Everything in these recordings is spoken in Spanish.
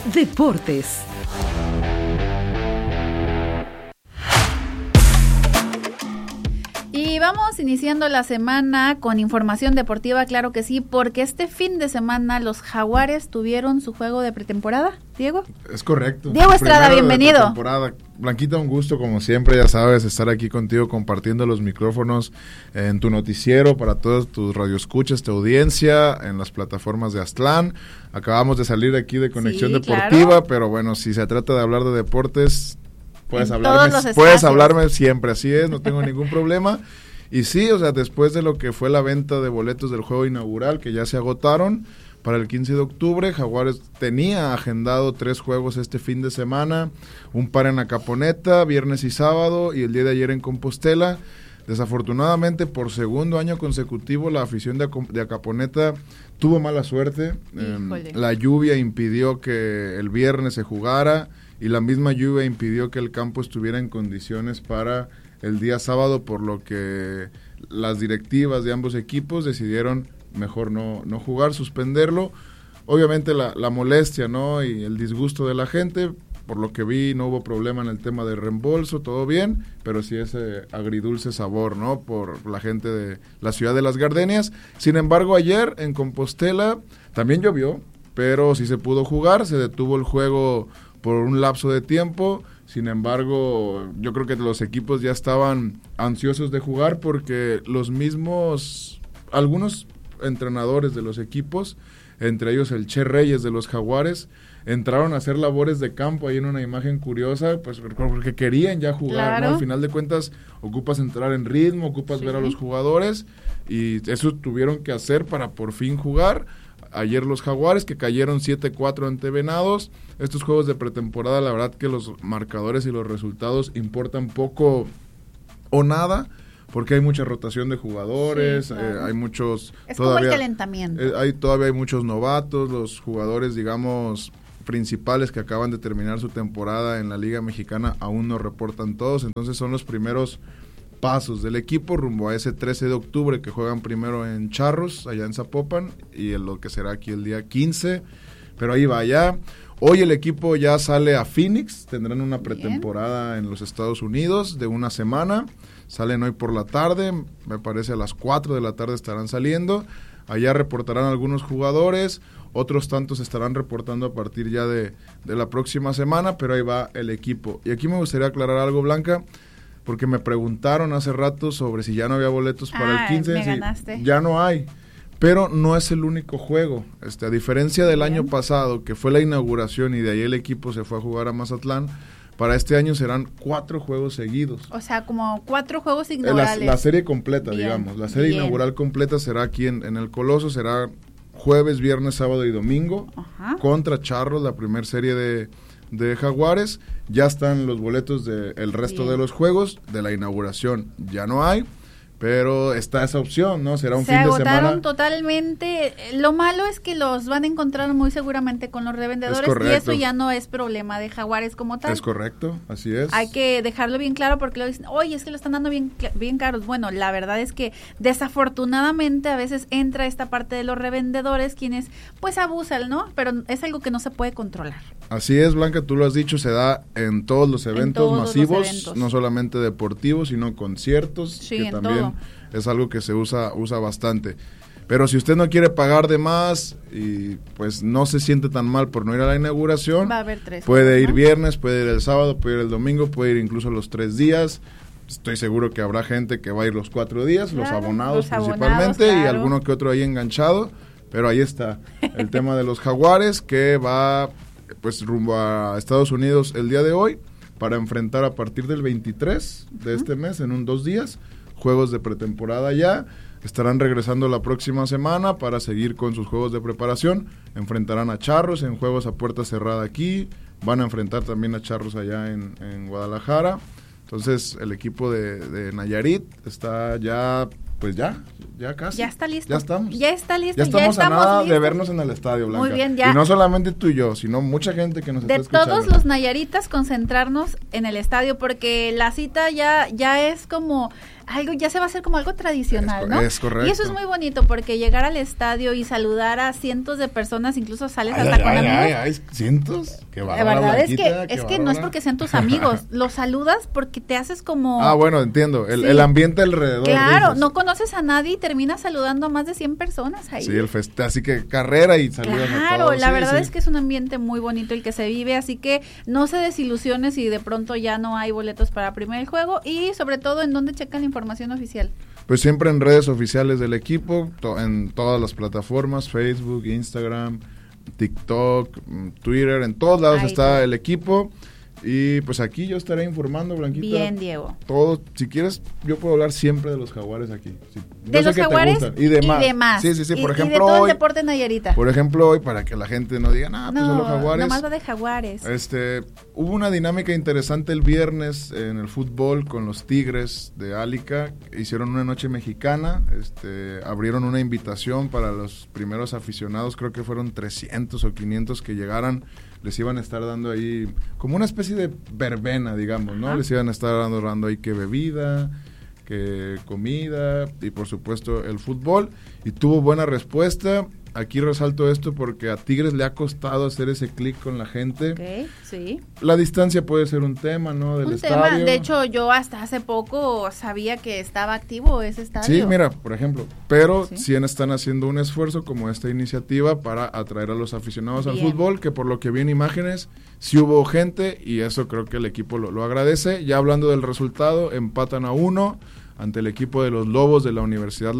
Deportes. Y vamos iniciando la semana con información deportiva, claro que sí, porque este fin de semana los Jaguares tuvieron su juego de pretemporada. ¿Diego? Es correcto. Diego Estrada, bienvenido. Blanquita, un gusto como siempre, ya sabes, estar aquí contigo compartiendo los micrófonos en tu noticiero para todos tus radioescuchas, tu audiencia, en las plataformas de Aztlán. Acabamos de salir aquí de Conexión Deportiva, claro. Pero bueno, si se trata de hablar de deportes, puedes hablarme siempre, así es, no tengo ningún problema. Y sí, o sea, después de lo que fue la venta de boletos del juego inaugural, que ya se agotaron, para el 15 de octubre, Jaguares tenía agendado 3 juegos este fin de semana, un par en Acaponeta, viernes y sábado, y el día de ayer en Compostela. Desafortunadamente, por segundo año consecutivo, la afición de Acaponeta tuvo mala suerte. La lluvia impidió que el viernes se jugara, y la misma lluvia impidió que el campo estuviera en condiciones para el día sábado, por lo que las directivas de ambos equipos decidieron mejor no jugar, suspenderlo. Obviamente la molestia, ¿no? Y el disgusto de la gente, por lo que vi no hubo problema en el tema de reembolso, todo bien, pero sí ese agridulce sabor, ¿no? Por la gente de la ciudad de Las Gardenias. Sin embargo, ayer en Compostela también llovió, pero sí se pudo jugar, se detuvo el juego por un lapso de tiempo. Sin embargo, yo creo que los equipos ya estaban ansiosos de jugar porque algunos entrenadores de los equipos, entre ellos el Che Reyes de los Jaguares, entraron a hacer labores de campo ahí en una imagen curiosa, pues porque querían ya jugar, claro. ¿No? Al final de cuentas, ocupas entrar en ritmo, ocupas ver a los jugadores, y eso tuvieron que hacer para por fin jugar. Ayer los Jaguares, que cayeron 7-4 ante Venados. Estos juegos de pretemporada, la verdad que los marcadores y los resultados importan poco o nada, porque hay mucha rotación de jugadores, sí, claro. Hay muchos... Es todavía, como el calentamiento. Todavía hay muchos novatos, los jugadores, digamos, principales que acaban de terminar su temporada en la Liga Mexicana aún no reportan todos, entonces son los primeros pasos del equipo rumbo a ese 13 de octubre que juegan primero en Charros, allá en Zapopan, y en lo que será aquí el día 15, pero ahí va ya. Hoy el equipo ya sale a Phoenix, tendrán una pretemporada en los Estados Unidos de una semana, salen hoy por la tarde, me parece a las 4 de la tarde estarán saliendo, allá reportarán algunos jugadores, otros tantos estarán reportando a partir ya de la próxima semana, pero ahí va el equipo. Y aquí me gustaría aclarar algo, Blanca, porque me preguntaron hace rato sobre si ya no había boletos para el 15. Me ganaste. Ya no hay, pero no es el único juego. A diferencia del año pasado, que fue la inauguración y de ahí el equipo se fue a jugar a Mazatlán, para este año serán 4 juegos seguidos. O sea, como 4 juegos inaugurales. La serie completa, digamos. La serie inaugural completa será aquí en el Coloso, será jueves, viernes, sábado y domingo, contra Charros, la primera serie de Jaguares. Ya están los boletos del resto de los juegos, de la inauguración ya no hay, pero está esa opción, ¿no? Será un fin de semana. Se agotaron totalmente. Lo malo es que los van a encontrar muy seguramente con los revendedores, y eso ya no es problema de Jaguares como tal. Es correcto, así es. Hay que dejarlo bien claro porque lo dicen, oye, es que lo están dando bien caros. Bueno, la verdad es que desafortunadamente a veces entra esta parte de los revendedores quienes pues abusan, ¿no? Pero es algo que no se puede controlar. Así es, Blanca, tú lo has dicho, se da en todos los eventos masivos, no solamente deportivos, sino conciertos, que también es algo que se usa bastante. Pero si usted no quiere pagar de más y pues no se siente tan mal por no ir a la inauguración, va a haber 3. Puede ir viernes, puede ir el sábado, puede ir el domingo, puede ir incluso los 3 días. Estoy seguro que habrá gente que va a ir los 4 días, claro, los abonados principalmente, claro. Y alguno que otro ahí enganchado, pero ahí está el tema de los Jaguares, que va pues rumbo a Estados Unidos el día de hoy para enfrentar a partir del 23 de este mes, en 2 días, juegos de pretemporada ya. Estarán regresando la próxima semana para seguir con sus juegos de preparación. Enfrentarán a Charros en juegos a puerta cerrada aquí. Van a enfrentar también a Charros allá en Guadalajara. Entonces el equipo de Nayarit está ya pues ya casi. Ya está listo. Ya estamos. Ya está listo. Ya estamos a nada listos de vernos en el estadio, Blanca. Muy bien, ya. Y no solamente tú y yo, sino mucha gente que nos está escuchando. De todos los nayaritas, concentrarnos en el estadio, porque la cita ya es como algo, ya se va a hacer como algo tradicional, ¿no? Es correcto. Y eso es muy bonito, porque llegar al estadio y saludar a cientos de personas, incluso sales hasta con amigos. ¿Cientos? Qué bárbara, la verdad Blanquita, es que no es porque sean tus amigos, los saludas porque te haces como... Bueno, entiendo, Sí. el ambiente alrededor. Claro, dices. no conoces a nadie y terminas saludando a más de 100 personas ahí. Sí, así que carrera y saludos a todos. Claro, la Sí, verdad sí. es que es un ambiente muy bonito el que se vive, así que no se desilusione si de pronto ya no hay boletos para primer juego y sobre todo en dónde checan la información oficial. Pues siempre en redes oficiales del equipo, en todas las plataformas, Facebook, Instagram, TikTok, Twitter, en todos lados está el equipo. Y pues aquí yo estaré informando, Blanquita. Bien, Diego. Todo, si quieres, yo puedo hablar siempre de los Jaguares aquí. Sí, de los Jaguares y demás. Sí, por ejemplo, y de todo hoy, el deporte nayarita. Por ejemplo, hoy, para que la gente no diga, pues son los Jaguares. Nomás va de Jaguares. Hubo una dinámica interesante el viernes en el fútbol con los Tigres de Álica. Hicieron una noche mexicana, abrieron una invitación para los primeros aficionados, creo que fueron 300 o 500 que llegaran. Les iban a estar dando ahí como una especie de verbena, digamos, ¿no? Ajá. Les iban a estar dando ahí que bebida, que comida y por supuesto el fútbol. Y tuvo buena respuesta. Aquí resalto esto porque a Tigres le ha costado hacer ese clic con la gente. Okay, sí. La distancia puede ser un tema, ¿no? Del estadio. De hecho, yo hasta hace poco sabía que estaba activo ese estadio. Sí, mira, por ejemplo. Pero sí están haciendo un esfuerzo como esta iniciativa para atraer a los aficionados al fútbol, que por lo que vi en imágenes, sí hubo gente y eso creo que el equipo lo agradece. Ya hablando del resultado, empatan a 1 ante el equipo de los Lobos de la Universidad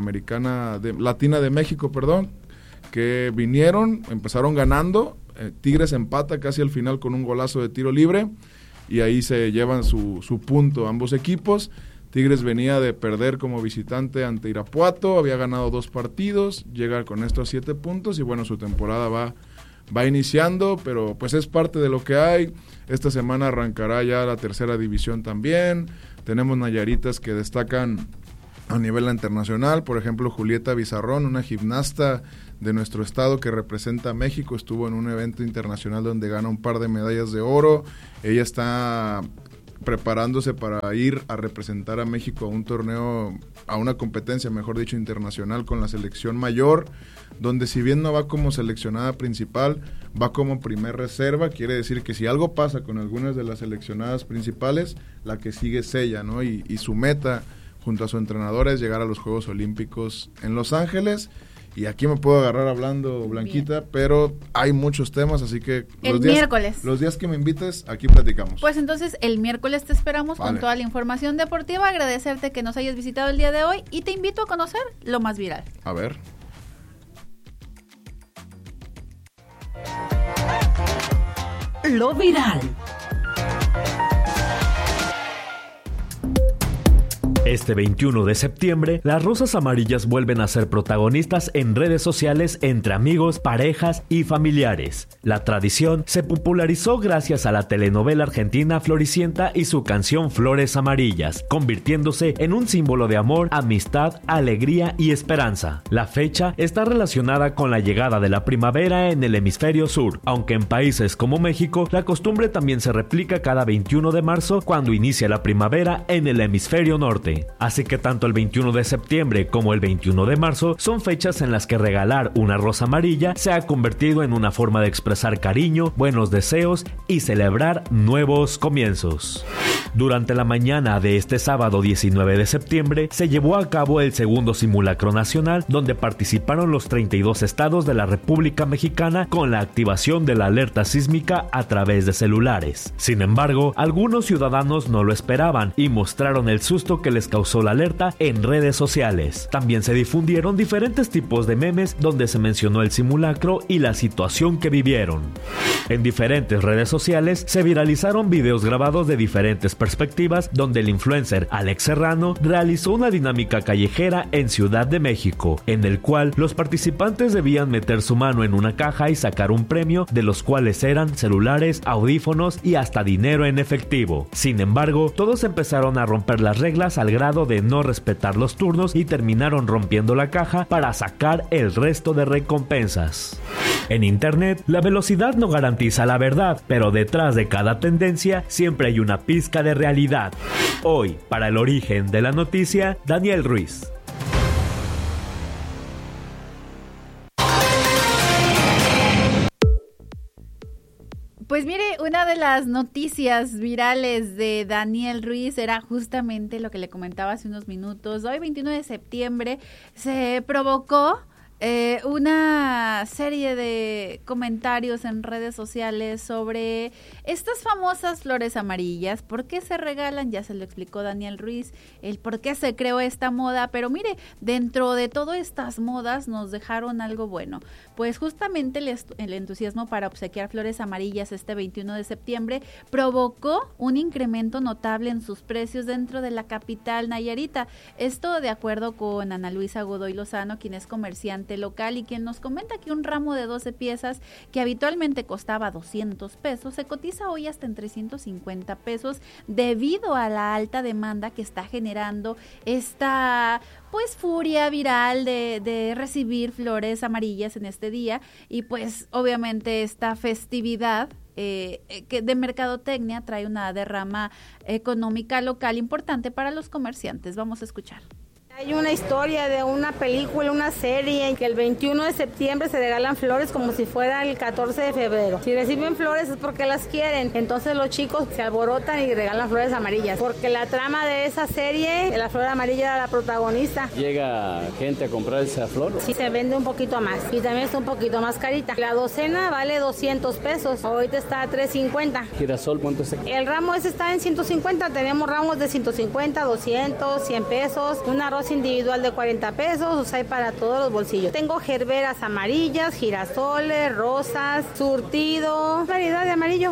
Latina de México, que empezaron ganando, Tigres empata casi al final con un golazo de tiro libre y ahí se llevan su punto ambos equipos. Tigres venía de perder como visitante ante Irapuato, había ganado 2 partidos, llega con esto a 7 puntos y bueno, su temporada va iniciando, pero pues es parte de lo que hay. Esta semana arrancará ya la tercera división también, tenemos nayaritas que destacan a nivel internacional, por ejemplo Julieta Bizarrón, una gimnasta de nuestro estado que representa a México, estuvo en un evento internacional donde gana un par de medallas de oro. Ella está preparándose para ir a representar a México a un torneo, a una competencia, mejor dicho, internacional con la selección mayor, donde si bien no va como seleccionada principal, va como primer reserva. Quiere decir que si algo pasa con algunas de las seleccionadas principales, la que sigue es ella, ¿no? Y su meta junto a su entrenadora es llegar a los Juegos Olímpicos en Los Ángeles. Y aquí me puedo agarrar hablando, Blanquita, pero hay muchos temas, así que los días que me invites, aquí platicamos. Pues entonces el miércoles te esperamos con toda la información deportiva, agradecerte que nos hayas visitado el día de hoy y te invito a conocer lo más viral. A ver. Lo viral. Este 21 de septiembre, las rosas amarillas vuelven a ser protagonistas en redes sociales entre amigos, parejas y familiares. La tradición se popularizó gracias a la telenovela argentina Floricienta y su canción Flores Amarillas, convirtiéndose en un símbolo de amor, amistad, alegría y esperanza. La fecha está relacionada con la llegada de la primavera en el hemisferio sur, aunque en países como México, la costumbre también se replica cada 21 de marzo cuando inicia la primavera en el hemisferio norte. Así que tanto el 21 de septiembre como el 21 de marzo son fechas en las que regalar una rosa amarilla se ha convertido en una forma de expresar cariño, buenos deseos y celebrar nuevos comienzos. Durante la mañana de este sábado 19 de septiembre se llevó a cabo el segundo simulacro nacional donde participaron los 32 estados de la República Mexicana con la activación de la alerta sísmica a través de celulares. Sin embargo, algunos ciudadanos no lo esperaban y mostraron el susto que les causó la alerta en redes sociales. También se difundieron diferentes tipos de memes donde se mencionó el simulacro y la situación que vivieron. En diferentes redes sociales se viralizaron videos grabados de diferentes perspectivas, donde el influencer Alex Serrano realizó una dinámica callejera en Ciudad de México, en el cual los participantes debían meter su mano en una caja y sacar un premio, de los cuales eran celulares, audífonos y hasta dinero en efectivo. Sin embargo, todos empezaron a romper las reglas al grado de no respetar los turnos y terminaron rompiendo la caja para sacar el resto de recompensas. En internet, la velocidad no garantiza la verdad, pero detrás de cada tendencia siempre hay una pizca de realidad. Hoy, para el origen de la noticia, Daniel Ruiz. Pues mire, una de las noticias virales de Daniel Ruiz era justamente lo que le comentaba hace unos minutos. Hoy, 21 de septiembre, se provocó una serie de comentarios en redes sociales sobre estas famosas flores amarillas. ¿Por qué se regalan? Ya se lo explicó Daniel Ruiz, el por qué se creó esta moda. Pero mire, dentro de todas estas modas nos dejaron algo bueno. Pues justamente el entusiasmo para obsequiar flores amarillas este 21 de septiembre provocó un incremento notable en sus precios dentro de la capital nayarita. Esto de acuerdo con Ana Luisa Godoy Lozano, quien es comerciante local y quien nos comenta que un ramo de 12 piezas que habitualmente costaba 200 pesos se cotiza hoy hasta en 350 pesos debido a la alta demanda que está generando esta pues furia viral de recibir flores amarillas en este día. Y pues obviamente esta festividad que de mercadotecnia trae una derrama económica local importante para los comerciantes. Vamos a escuchar. Hay una historia de una película, una serie, en que el 21 de septiembre se regalan flores como si fuera el 14 de febrero. Si reciben flores es porque las quieren, entonces los chicos se alborotan y regalan flores amarillas. Porque la trama de esa serie, la flor amarilla era la protagonista. ¿Llega gente a comprar esa flor? Sí, se vende un poquito más y también está un poquito más carita. La docena vale 200 pesos, ahorita está a 350. ¿Girasol cuánto está? El ramo ese está en 150, tenemos ramos de 150, 200, 100 pesos, una rosa individual de 40 pesos, o sea, hay para todos los bolsillos. Tengo gerberas amarillas, girasoles, rosas, surtido, variedad de amarillo.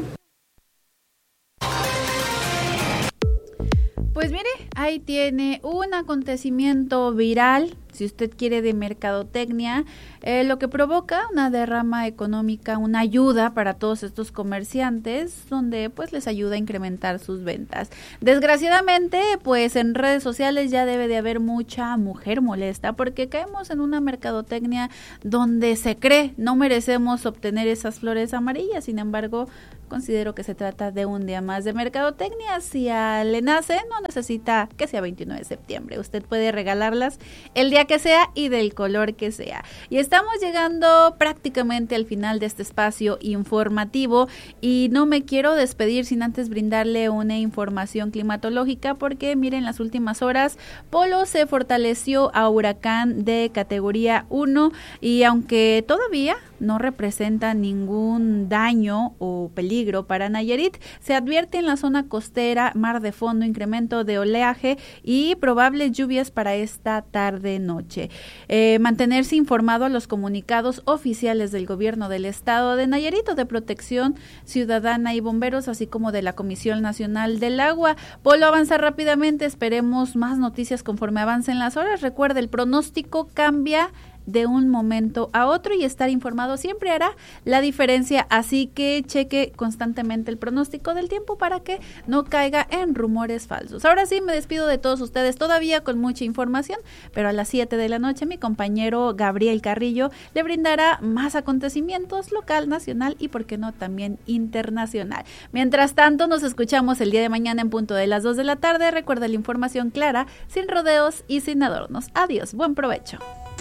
Pues mire, ahí tiene un acontecimiento viral, si usted quiere, de mercadotecnia, lo que provoca una derrama económica, una ayuda para todos estos comerciantes, donde pues les ayuda a incrementar sus ventas. Desgraciadamente, pues en redes sociales ya debe de haber mucha mujer molesta, porque caemos en una mercadotecnia donde se cree no merecemos obtener esas flores amarillas. Sin embargo, considero que se trata de un día más de mercadotecnia. Si le nace, no necesita que sea 21 de septiembre. Usted puede regalarlas el día que sea y del color que sea. Y estamos llegando prácticamente al final de este espacio informativo y no me quiero despedir sin antes brindarle una información climatológica, porque miren, las últimas horas Polo se fortaleció a huracán de categoría 1 y aunque todavía no representa ningún daño o peligro para Nayarit, se advierte en la zona costera, mar de fondo, incremento de oleaje y probables lluvias para esta tarde-noche. Mantenerse informado a los comunicados oficiales del gobierno del estado de Nayarit, de Protección Ciudadana y Bomberos, así como de la Comisión Nacional del Agua. Polo avanza rápidamente, esperemos más noticias conforme avancen las horas. Recuerde, el pronóstico cambia de un momento a otro y estar informado siempre hará la diferencia, así que cheque constantemente el pronóstico del tiempo para que no caiga en rumores falsos. Ahora sí, me despido de todos ustedes, todavía con mucha información, pero a las 7 de la noche mi compañero Gabriel Carrillo le brindará más acontecimientos local, nacional y por qué no también internacional. Mientras tanto, nos escuchamos el día de mañana en punto de las 2 de la tarde. Recuerda, la información clara, sin rodeos y sin adornos. Adiós, buen provecho.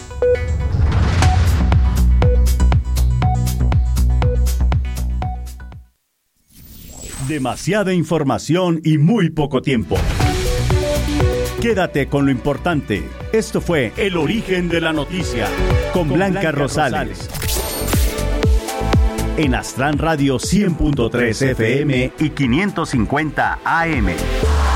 Demasiada información y muy poco tiempo. Quédate con lo importante. Esto fue El Origen de la Noticia con Blanca Rosales. En Astran Radio 100.3 FM y 550 AM.